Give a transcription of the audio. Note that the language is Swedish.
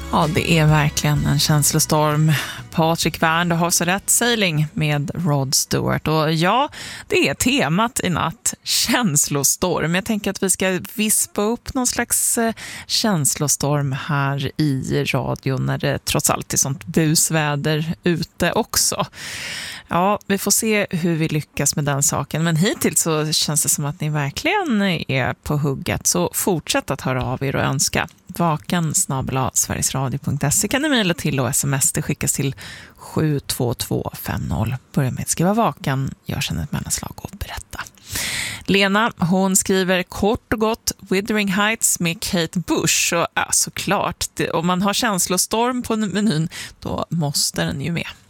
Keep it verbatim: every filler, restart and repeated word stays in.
Ja, det är verkligen en känslostorm. Patrik Wern, du har så rätt. Sailing med Rod Stewart. Och ja, det är temat i natt. Känslostorm. Jag tänker att vi ska vispa upp någon slags eh, känslostorm här i radion när det trots allt är sånt busväder ute också. Ja, vi får se hur vi lyckas med den saken. Men hittills så känns det som att ni verkligen är på hugget. Så fortsätt att höra av er och önska. Vaken snabel-a sverigesradio punkt se kan ni mejla till och sms det skickas till sju två två fem noll. Börja med att skriva vaken, gör sedan ett mellanslag och berätta. Lena, hon skriver kort och gott Wuthering Heights med Kate Bush. Och ja, såklart, det, om man har känslostorm på menyn, då måste den ju med.